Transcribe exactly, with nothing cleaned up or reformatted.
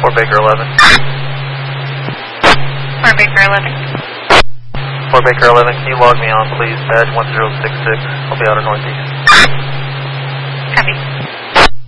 Fort Baker eleven. Fort Baker eleven. Fort Baker eleven, can you log me on, please? Badge one zero six six. I'll be out of Northeast.